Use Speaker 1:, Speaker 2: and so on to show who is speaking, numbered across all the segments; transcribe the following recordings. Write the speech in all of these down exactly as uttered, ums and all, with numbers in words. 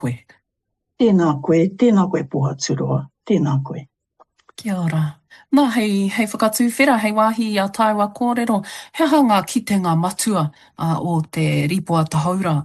Speaker 1: koe.
Speaker 2: Tēnā koe, tēnā koe Poha Turoa, tēnā koe.
Speaker 1: Kia ora. Nā, hei, hei whakatūwhera, hei wāhi a Taiwa kōrero, he aha ngā kitenga matua uh, o te ripoa tahaura?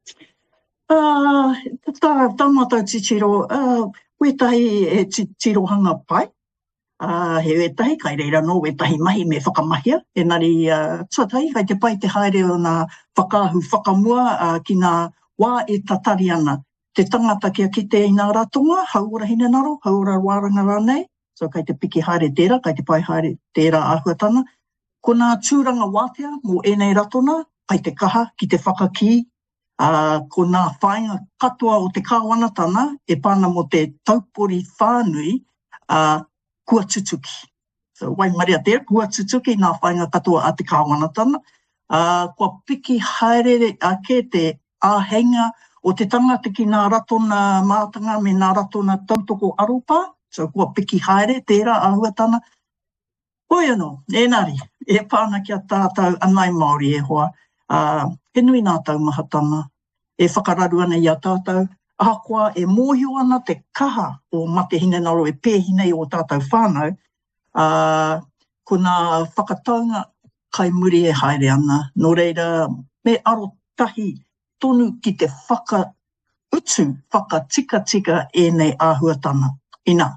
Speaker 2: Uh, tā, tā mātou titiro, uh, wetahi e titirohanga pai. Uh, he wetahi, kai reira no, wetahi mahi me whakamahia. Enari, uh, tuatahi, kai te pai te haere o nā whakaahu whakamua uh, ki nā wā e tatari ana. Te tangata kia kite i nā ratonga, haura hine naro, haura wāranga rānei. So kai te piki haere tērā, kai te pai haere tērā āhuatana. Ko nā tūranga wātea mō enei ratona, pai te kaha ki te whakaki. Uh, ko nā whainga katoa o te kāwanatana, e pāna mo te taupori whānui, uh, kua tutuki. So, wai maria tērā, kua tutuki nā whainga katoa a te kāwanatana. Uh, kua piki haere ake te āhenga o te tangata ki nā ratona mātanga me nā ratona tautoko aropa. So, kua piki haere tērā āhuatana. Hoi anō, enari, e pāna kia tātou anai Māori e hoa. Uh, he nui nā taumahatanga, e whakararu ana i a tātou, ahakoa e mōhio ana te kaha o mate hine naro e pēhinei o tātou whānau, uh, ko nā whakataunga kai muri e haere ana, no reira me aro tahi tonu ki te whakautu, whakatika-tika e nei āhuatana. Ina,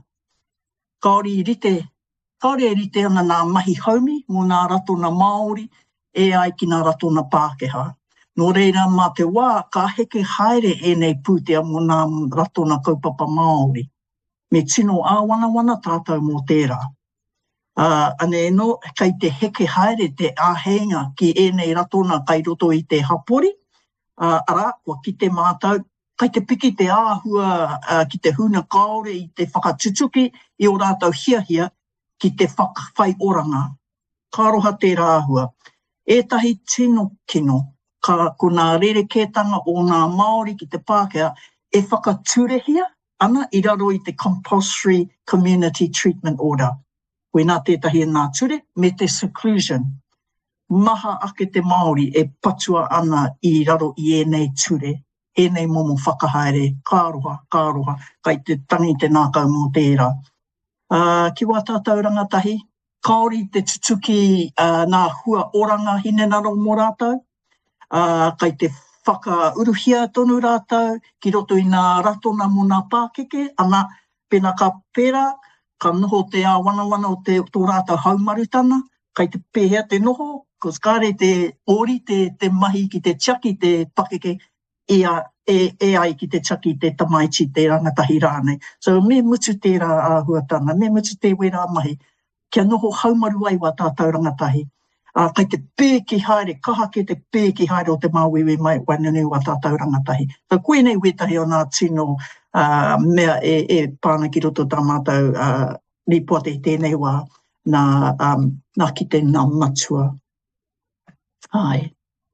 Speaker 2: kaori rite, kaori e rite ana nā mahi haumi, mō nā ratona Māori, e ai ki nā ratona Pākehā. Nō reira, mā te wā, ka heke haere e nei pūtea mō nā ratona kaupapa Māori. Me tino āwana-wana tātou mō tērā. Uh, ane no, kai te heke haere te āhenga ki e nei ratona kai roto i te hapori. Uh, ara, kua ki te mātou, kai te piki te āhua uh, ki te huna kaore i te whakatutuki i o rātou hiahia ki te whakawhai oranga. Ka roha tērā āhua. Ētahi tino kino, ka ko nā rerekētanga o nā Māori ki te Pākehā, e whakaturehia ana i raro i te Compulsory Community Treatment Order. Koe nā tētahi e nā ture, me te seclusion. Maha ake te Māori e patua ana i raro i e nei ture, e nei momo whakahaere, kāroha, kāroha, kai te tangi te nākau mō tērā. Uh, ki wā tātou rangatahi, kaori te tutuki uh, nā hua oranga hine naro mō rātou, uh, kai te whakauruhia tonu rātou, ki roto i nā ratona mō nā Pākeke, ana pena ka pera, ka noho te āwana-wana o te tō rātou haumarutana, kai te pēhea te noho, kos kāre te ori, te, te mahi ki te tiaki, te Pākeke, e, a, e, e ai ki te tiaki, te tamaiti, te rangatahi rānei. So me mutu tērā āhuatana, me mutu te wera mahi, kia noho haumaru ai wā tātou rangatahi. Uh, kai te pēki haere, kaha ke te pēki haere o te māwiwi mai wainunu wā tātou rangatahi. So koe nei wetahi o nā tino uh, mea e, e pāna ki roto tā mātou uh, ripua te tēnei wā nā, um, nā ki te nā matua. Ai.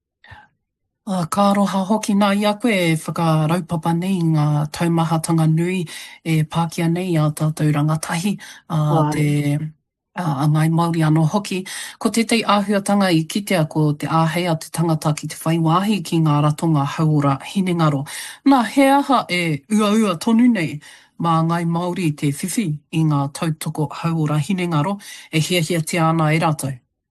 Speaker 1: Uh, ka roha hoki nā ia koe e whakaraupapa nei ngā taumahatanga nui e Pākia nei a tātou rangatahi uh, te uh, a ngai Māori anō hoki. Ko tetei āhuatanga i kitea ko te āhea te tangata ki te whaiwāhi ki ngā ratonga haura hinengaro. Nā he aha e ua ua tonu nei mā ngai Māori te whiwhi i ngā tautoko haura hinengaro e hiahia te ana e rātou.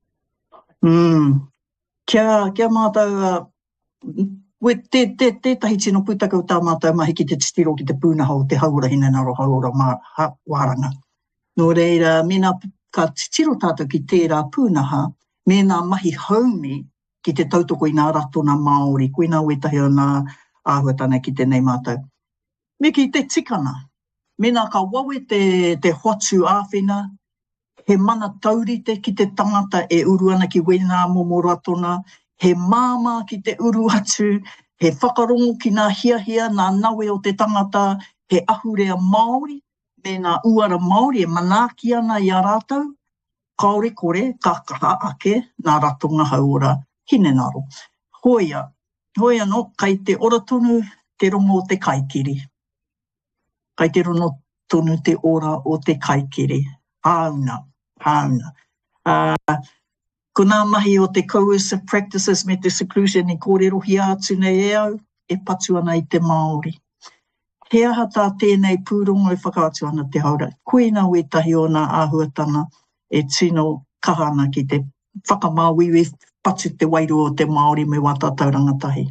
Speaker 2: Mm. Kia, kia mātou uh... We te, te, te tahi tino putaka o tā mātou mahi ki te titiro ki te pūnaha o te haura hinengaro haura mā, ha, wāranga. Nō reira, mena ka titiro tātou ki tērā pūnaha, mena mahi haumi ki te tautoko i nā ratona Māori, koe nā wetahi o nā āhuatana ki te nei mātou. Me ki te tikana, mena ka wawe te, te hoatu āwhina, he mana taurite ki te tangata e uru ana ki wena momo ratona, he māma ki te uru atu, he whakarongo ki nā hiahia, nā nawe o te tangata, he ahurea Māori, me nā uara Māori e manaki ana i a rātou, kaore kore, ka kaha ake, nā ratonga haura, hinengaro. Hoia, hoia no, kai te ora tonu, te rongo o te kaikiri. Kai te rongo tonu te ora o te kaikiri. Hauna, hauna. Uh, Ko nā mahi o te coercive practices me te seclusion i kōrero hi atu nei e au, e patu ana i te Māori. he aha tā tēnei pūrongo e whakaatu ana te haura. Koe nā wetahi o nā āhuatanga e tino kahana ki te whakamāwiwi patu te wairu o te Māori me wātātau rangatahi.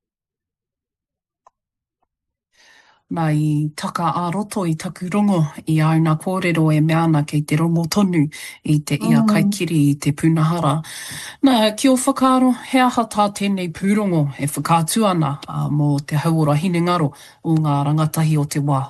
Speaker 1: Nā i taka ā-roto i taku rongo i au nā kōrero e meana kei te rongo tonu i te ia
Speaker 2: Mm.
Speaker 1: kaikiri i te punahara. Nā, ki o whakaaro, he aha tā tēnei pūrongo e whakātu ana uh, mō te hauora hinengaro o ngā rangatahi o te wā.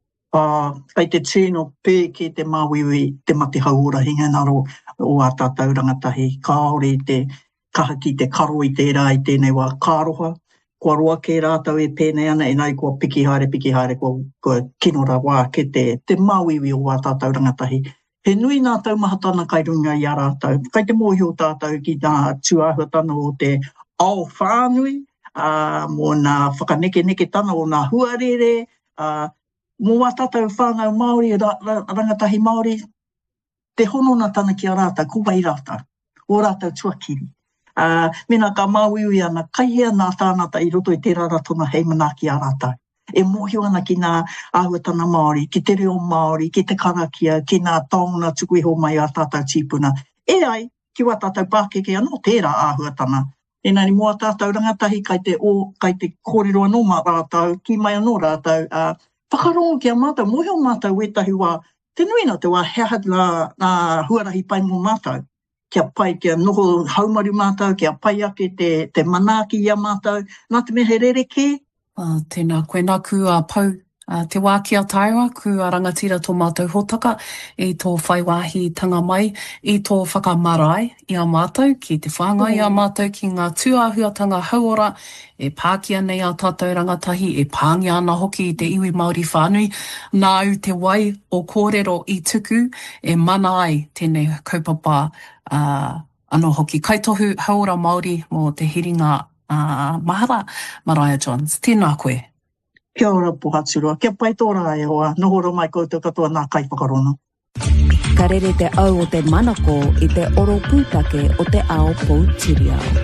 Speaker 2: Uh, kai te tino pē ki te māwiwi te mate hauora hinengaro o a tātou rangatahi. Kāore i te kaha ki te karo i tērā i tēnei wā kāroha. Kua roa ke rātau e pēnei ana, e nai kua piki haere, piki haere, kua, kua kinora wā ke te, te māwiwi o wā tātou rangatahi. He nui nā taumahatana kai runga i a rātau. Kai te mōhi o tātou ki nā tuāhuatana o te ao whānui, uh, mō nā whakaneke neke tana o nā huarere, uh, mō wā tātou whāngau Māori, ra, ra, rangatahi Māori, te honona tana ki a rātau, ko wai rātau, o rātau tuakiri. Uh, mena ka māwiwi ana, kaihea nā tānata i roto i te raratona hei manaki a rātau. E mōhio ana ki nā āhuatana Māori, ki te reo Māori, ki te karakia, ki nā taonga tuku iho mai a tātou tīpuna. E ai, ki wā tātou Pākeke anō tērā āhuatana. Enari mua tātou rangatahi kai te, o, kai te kōrero anō mā rātau, ki mai anō rātau, uh, whakarongo ki a mātou, mōhio mātou wetahi wā, te nui nā te wā hea nā, nā huarahi pai mō mātou. Kia pai, kia noho haumaru mātou, kia pai ake te, te manaki ia mātou, nā te mea he rereke.
Speaker 1: Uh, tēnā koe nā kua pau uh, te wā kia taiwa, kua rangatira tō mātou hōtaka, i tō whaiwahi tanga mai, i tō whakamarae i a mātou, ki te whāngai i a mātou, ki ngā tuāhuatanga hauora, e pākia nei a tātou rangatahi, e pāngi ana hoki i te iwi Māori whānui, nā au te wai o kōrero i tuku, e mana ai tēnei kaupapa uh, anō hoki. Kaitohu hauora Māori mō te hiringa uh, mahara, Mariah Johns. Tēnā koe.
Speaker 2: Kia ora pohaturua, kia pai tōra e hoa, nohoro mai koutou katoa nā kai whakarono.
Speaker 3: Ka rere te au o te manako i te oro pūtake o te ao Poutireo.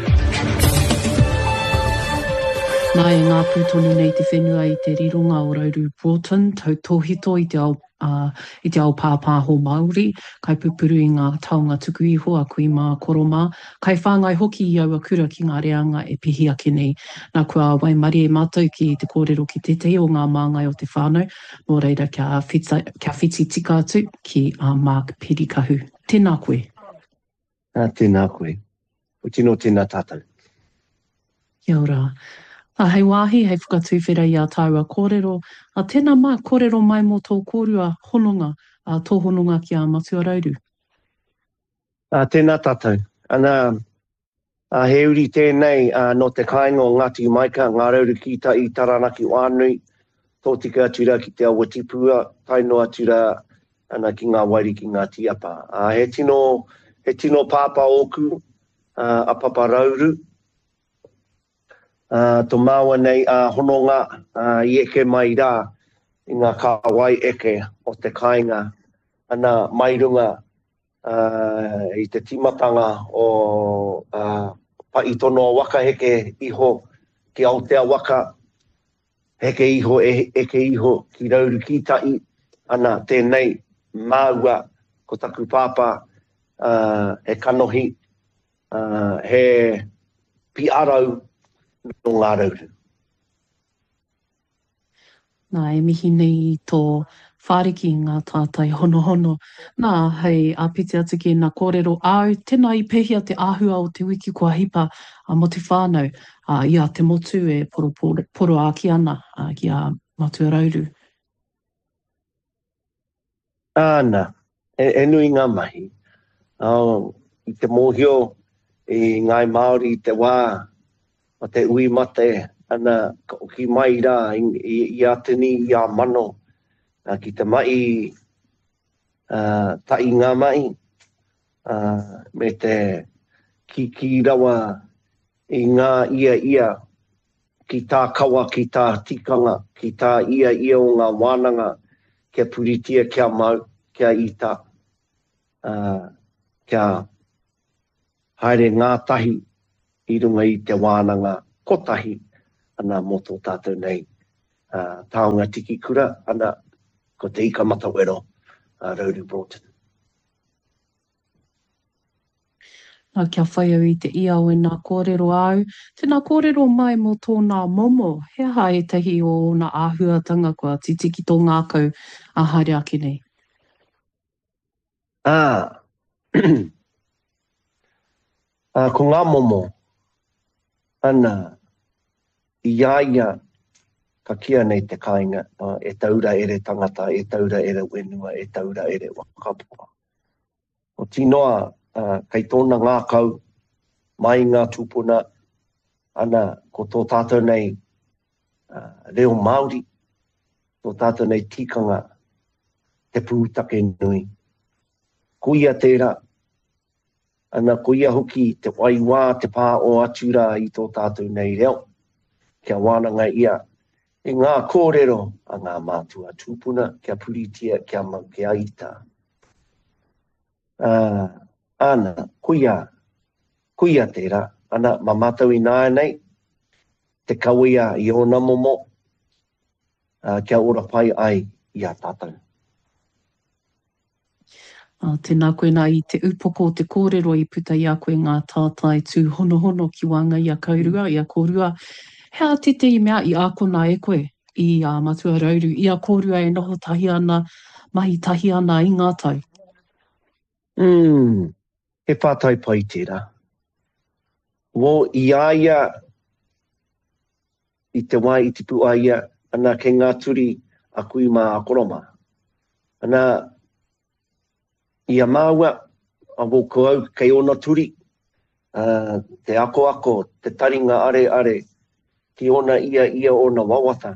Speaker 1: Nā e ngā pūtoni nei te whenua i te rirunga o Rauru Broughton, tau tōhito i te ao, uh, i te ao pāpāho Māori, kai pupuru i ngā taonga tuku iho a kui mā koroma, kai whāngai hoki i aua kura ki ngā reanga e pihi ake nei. Nā kua wai mari e mātou ki te kōrero ki te te o ngā māngai o te whānau, mō reira kia, whita, kia whiti tika atu ki a uh, Mark Pirikahu. Tēnā koe.
Speaker 4: Ah, tēnā koe. O tino tēnā tātou.
Speaker 1: Kia ora. A hei wāhi, hei whakatūwhera i a tāua kōrero, a tēnā mā kōrero mai mō tō kōrua hononga, a tō hononga ki a Matua Rauru.
Speaker 4: A tēnā tātou. Ana, a he uri tēnei a, no te kāinga o Ngāti Maika, ngā rauru ki ta i Taranaki Wānui, tō tika atura ki te awa tipua, taino atura ana ki ngā wairi ki ngā tiapa. A he tino, he tino pāpa oku, a, a Papa Rauru, Uh, tō māua nei a uh, hononga uh, i eke mai rā i ngā kāwai eke o te kāinga ana mairunga uh, i te timatanga o uh, paitono waka heke iho ki Aotea waka heke iho e, eke iho ki Rauru ki tai ana tēnei māua ko taku pāpā uh, e kanohi uh, he piarau no ngā rauru.
Speaker 1: Nā, e mihi nei i tō whāriki ngā tātai hono hono. Nā, hei, a piti atu ki nā kōrero au, tēnā i pehia te āhua o te wiki kua hipa a mo te whānau, a ia te motu e poro, poro, poro a ki ana a ki a Matua Rauru.
Speaker 4: Āna, e, e nui ngā mahi. Oh, I te mōhio i ngai Māori i te wā, o te ui mate, ana ki mai rā i, i, i atini i a mano, uh, ki te mai, uh, tai ngā mai, uh, me te ki, ki rawa i ngā ia ia, ki tā kawa, ki tā tikanga, ki tā ia ia o ngā wānanga, kia puritia, kia mau, kia ita, uh, kia haere ngā tahi, i runga i te wānanga kotahi ana mo tō tātou nei. uh, taonga tiki kura, ana ko te ika matawero, uh, Rauru Broughton.
Speaker 1: Nā kia whai au i te iau e nā kōrero au. Tēnā kōrero mai mo tōnā momo, he aha e tahi o nā āhuatanga kua titiki tō ngākau a haere ake nei.
Speaker 4: Ah, ah, ko ngā momo, ana, i iaia ka kia nei te kāinga, uh, e taura ere tangata, e taura ere wenua, e taura ere wakapoa. O tinoa, uh, kei tōna ngākau, mai ngā tūpuna, ana ko tō tātou nei uh, reo Māori, tō tātou nei tikanga, te pūtake nui. Kuia tērā, ana kuia hoki te waiwā, te pā o atura i tō tātou nei reo, kia wānanga ia, e ngā kōrero a ngā mātua tūpuna, kia puritia, kia mau, kia ita. Uh, ana, kuia, kuia tērā, ana mamatau i nāia nei, te kawea i ona momo, uh, kia ora pai ai i a tātou.
Speaker 1: Uh, tēnā koe nā i te upoko o te kōrero i puta i a koe ngā tātai tū hono hono ki wanga i a kaurua, i a kōrua. Hea te te i mea i ākona e koe i a matua rauru, i a kōrua e noho tahi ana, mahi tahi ana i ngā tau.
Speaker 4: Mm, he pātai pai tērā. Wo i aia, i te wai i tipu aia, ana ke ngā turi a kui mā a koroma. Ana, i a māua, a wo ko au kei ona turi, uh, te ako ako, te taringa are are, ki ona ia ia ona wawata.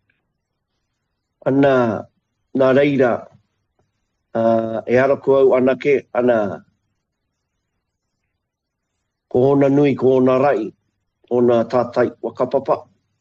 Speaker 4: Ana, nā reira, uh, e ara ko au anake, ana, ko ona nui, ko ona rai, ona tātai wakapapa.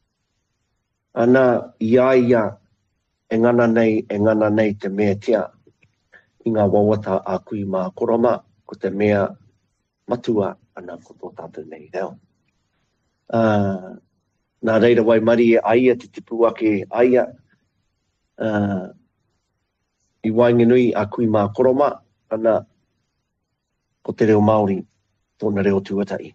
Speaker 4: Ana, ia ia, e ngana nei, e ngana nei te mea tia, i ngā wawata a kui mā koroma, ko te mea matua, ana ko tō tātou nei reo. Uh, nā reira wai mari e aia, te tipu ake aia, uh, i waingenui a kui mā koroma, ana ko te reo Māori, tōna reo tuatai.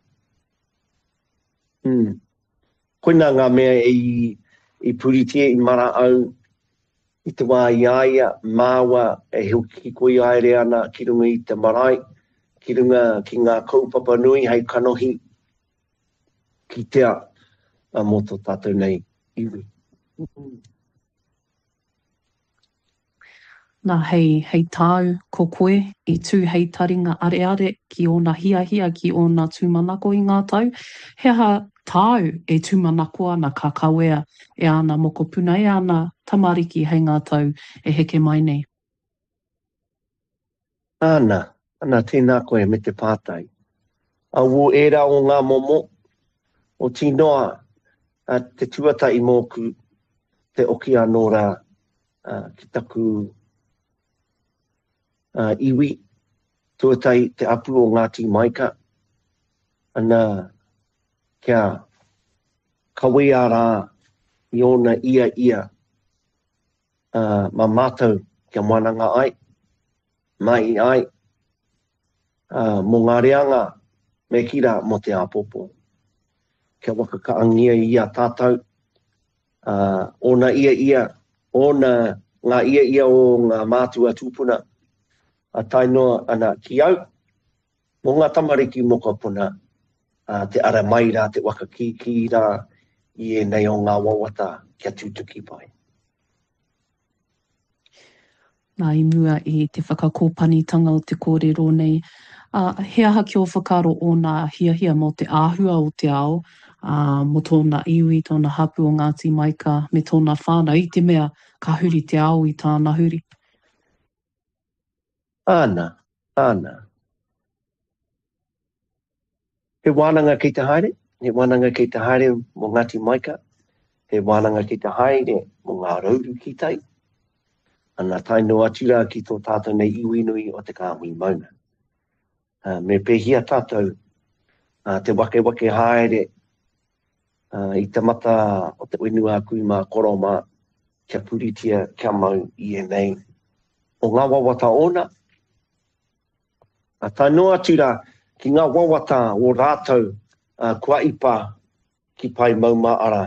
Speaker 4: Hmm. Koina ngā mea i, i puritia i mara au, i te wā i aia, māua e huki koe aere ana ki runga i te marae, ki runga ki ngā kaupapa nui hei kanohi, ki tea a mō tō tātou nei iwi.
Speaker 1: Nā hei, hei tāu ko koe i tū hei taringa are are ki ona hia hia ki ona tūmanako i ngā tau. He aha tāu e tūmanako ana ka kawea e ana moko puna e ana tamariki hei ngā tau e heke mai nei.
Speaker 4: Ana, ana tēnā koe me te pātai. A wo era o ngā momo, o tinoa a te tuata i mōku te oki anō rā uh, ki taku uh, iwi, tuatai te apu o Ngāti Maika, ana kia kawea rā i ona ia ia uh, ma mātou kia moananga ai, mai ai, uh, mō ngā reanga me kira mo te apopo. Kia waka ka angia i a tātou, uh, ona ia ia, ona ngā ia ia o ngā mātua tūpuna, a tainoa ana ki au, mō ngā tamariki moka puna, uh, te ara mai rā, te waka ki ki rā, i e nei o ngā wawata kia tūtuki pai.
Speaker 1: Nā i mua i te whakakōpanitanga o te kōrero nei. Uh, he aha ki o whakaro o nā hia hia mo te āhua o te ao, uh, mo tōna iwi, tōna hapu o Ngāti Maika, me tōna whānau, i te mea ka huri te ao i tāna huri.
Speaker 4: Ana, ana. He wānanga ki te haere, he wānanga ki te haere mo Ngāti Maika, he wānanga ki te haere mo ngā rauru ki tai. Ana taino atura ki tō tātou nei iwi nui o te kāhui mauna. Uh, me pehia tātou uh, te wake wake haere Uh, I te mata o te wenua kui mā koroma, kia puritia, kia mau i e nei. O ngā wawata ona, a tā noa tira ki ngā wawata o rātou uh, kua ipa ki pai mauma ara.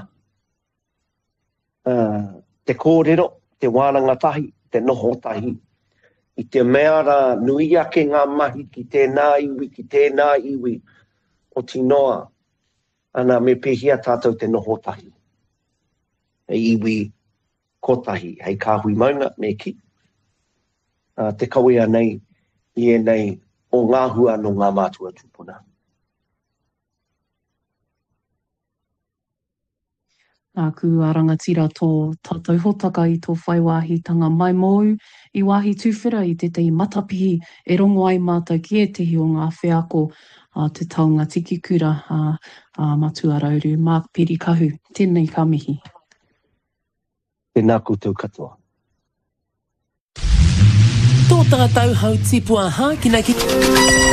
Speaker 4: Uh, te kōrero, te wānanga tahi, te noho tahi. I te meara nui ake ngā mahi ki tēnā iwi, ki tēnā iwi o tinoa. Ana me pehia tātou te noho tahi. E iwi kotahi, hei kāhui maunga me ki. Uh, te kawea nei, i e nei, o ngā hua no ngā mātua tūpuna.
Speaker 1: Nā ku arangatira tō tātou hotaka i tō whaiwāhitanga mai mou i wāhi tūwhera i te tei matapihi e rongo ai mātou ki e tehi o ngā wheako uh, te taunga tiki kura uh, uh, matua rauru. Mark Perikahu, tēnei ka mihi.
Speaker 4: Tēnā koutou katoa.
Speaker 5: Tō tātou hau tipua hā, kina ki...